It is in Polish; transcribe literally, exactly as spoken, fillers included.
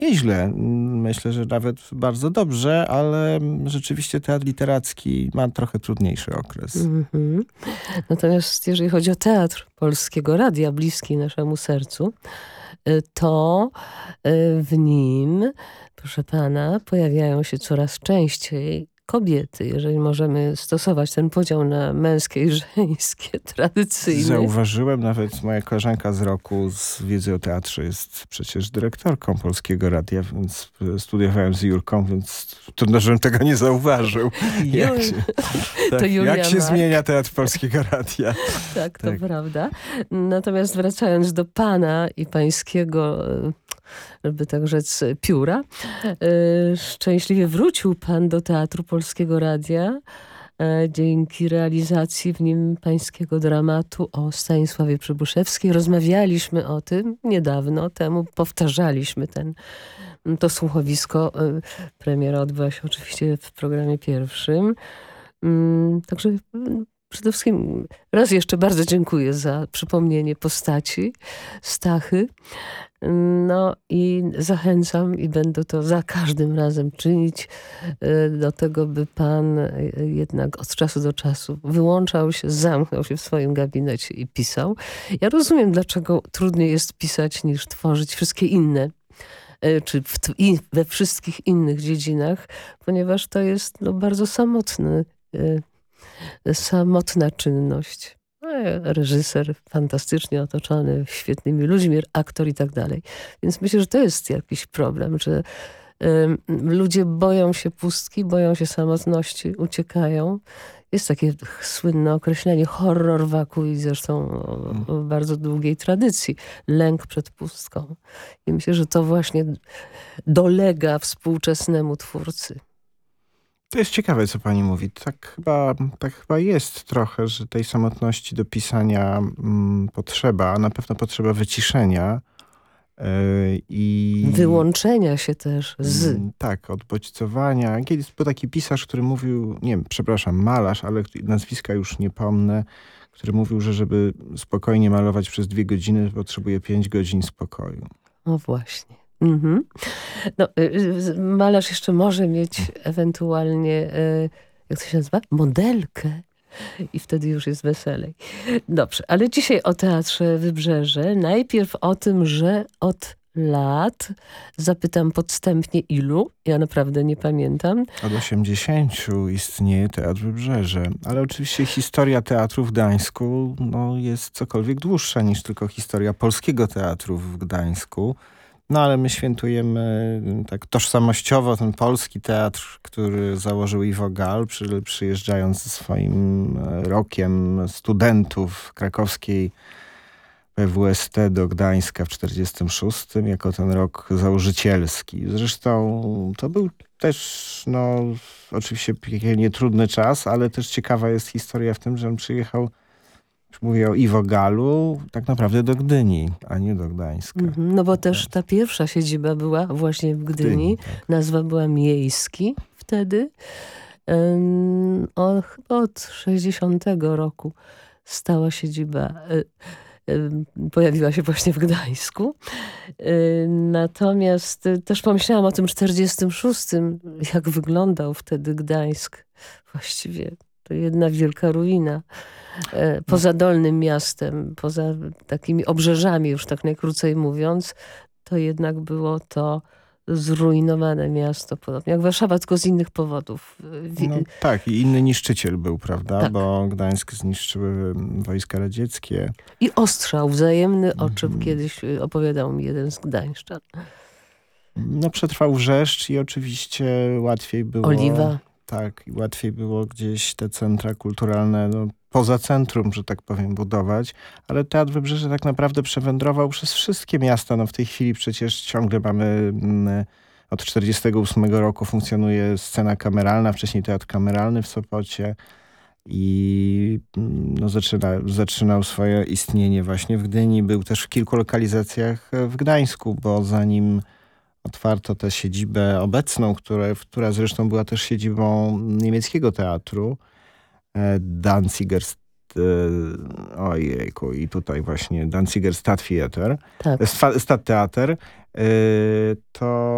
Nieźle. Myślę, że nawet bardzo dobrze, ale rzeczywiście teatr literacki ma trochę trudniejszy okres. Mm-hmm. Natomiast jeżeli chodzi o Teatr Polskiego Radia, bliski naszemu sercu, to w nim, proszę pana, pojawiają się coraz częściej kobiety, jeżeli możemy stosować ten podział na męskie i żeńskie, tradycyjne. Zauważyłem, nawet moja koleżanka z roku z wiedzy o teatrze jest przecież dyrektorką Polskiego Radia, więc studiowałem z Jurką, więc trudno, żebym tego nie zauważył. Jak się, tak, to Julia jak się Mark. zmienia Teatr Polskiego Radia. Tak, to tak. prawda. Natomiast wracając do pana i pańskiego, żeby tak rzec, pióra, szczęśliwie wrócił pan do Teatru Polskiego Radia dzięki realizacji w nim pańskiego dramatu o Stanisławie Przybyszewskiej. Rozmawialiśmy o tym niedawno temu, powtarzaliśmy ten, to słuchowisko. Premiera odbyła się oczywiście w programie pierwszym. Także przede wszystkim raz jeszcze bardzo dziękuję za przypomnienie postaci Stachy. No i zachęcam i będę to za każdym razem czynić do tego, by pan jednak od czasu do czasu wyłączał się, zamknął się w swoim gabinecie i pisał. Ja rozumiem, dlaczego trudniej jest pisać niż tworzyć wszystkie inne, czy w, i we wszystkich innych dziedzinach, ponieważ to jest no, bardzo samotny, samotna czynność. Reżyser fantastycznie otoczony świetnymi ludźmi, aktor i tak dalej. Więc myślę, że to jest jakiś problem, że y, ludzie boją się pustki, boją się samotności, uciekają. Jest takie słynne określenie horror vacui, zresztą o, o bardzo długiej tradycji. Lęk przed pustką. I myślę, że to właśnie dolega współczesnemu twórcy. To jest ciekawe, co pani mówi. Tak chyba, tak chyba jest trochę, że tej samotności do pisania mm, potrzeba. Na pewno potrzeba wyciszenia. Yy, i Wyłączenia się też z... Yy, tak, odbodźcowania. Kiedyś był taki pisarz, który mówił, nie wiem, przepraszam, malarz, ale nazwiska już nie pomnę, który mówił, że żeby spokojnie malować przez dwie godziny, potrzebuje pięć godzin spokoju. No właśnie. Mhm. No, malarz jeszcze może mieć ewentualnie, jak to się nazywa? Modelkę. I wtedy już jest weselej. Dobrze, ale dzisiaj o Teatrze Wybrzeże. Najpierw o tym, że od lat, zapytam podstępnie ilu, ja naprawdę nie pamiętam. Od osiemdziesięciu istnieje Teatr Wybrzeże, ale oczywiście historia teatru w Gdańsku no, jest cokolwiek dłuższa niż tylko historia polskiego teatru w Gdańsku. No ale my świętujemy tak tożsamościowo ten polski teatr, który założył Iwo Gal, przy, przyjeżdżając ze swoim rokiem studentów krakowskiej P W S T do Gdańska w czterdziestym szóstym jako ten rok założycielski. Zresztą to był też, no oczywiście piekielnie trudny czas, ale też ciekawa jest historia w tym, że on przyjechał, już mówię o Iwo Galu, tak naprawdę do Gdyni, a nie do Gdańska. Mhm, no bo też ta pierwsza siedziba była właśnie w Gdyni. Gdyni tak. Nazwa była Miejski wtedy. Um, o, chyba od sześćdziesiątego roku stała siedziba, y, y, pojawiła się właśnie w Gdańsku. Y, natomiast y, też pomyślałam o tym czterdziestym szóstym, jak wyglądał wtedy Gdańsk. Właściwie to jedna wielka ruina. Poza Dolnym Miastem, poza takimi obrzeżami, już tak najkrócej mówiąc, to jednak było to zrujnowane miasto, podobnie jak Warszawa, tylko z innych powodów. No, tak, i inny niszczyciel był, prawda? Tak. Bo Gdańsk zniszczyły wojska radzieckie. I ostrzał wzajemny, o czym mm. kiedyś opowiadał mi jeden z gdańszczan. No przetrwał wrzeszcz i oczywiście łatwiej było... Oliwa. Tak, i łatwiej było gdzieś te centra kulturalne, no, poza centrum, że tak powiem, budować. Ale Teatr Wybrzeże tak naprawdę przewędrował przez wszystkie miasta. No w tej chwili przecież ciągle mamy, mm, od czterdziestego ósmego roku funkcjonuje scena kameralna, wcześniej Teatr Kameralny w Sopocie. I no, zaczyna, zaczynał swoje istnienie właśnie w Gdyni. Był też w kilku lokalizacjach w Gdańsku, bo zanim otwarto tę siedzibę obecną, które, która zresztą była też siedzibą niemieckiego teatru, Danziger, ojejku, i tutaj właśnie Danziger Stadttheater, tak. Stadttheater, to